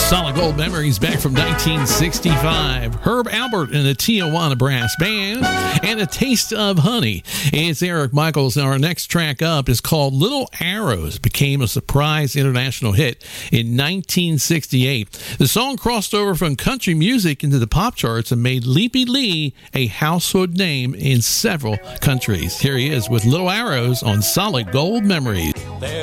Solid Gold Memories back from 1965. Herb Alpert and the Tijuana Brass Band and A Taste of Honey. It's Eric Michaels, and our next track up is called Little Arrows. Became a surprise international hit in 1968. The song crossed over from country music into the pop charts and made Leapy Lee a household name in several countries. Here he is with Little Arrows on Solid Gold Memories.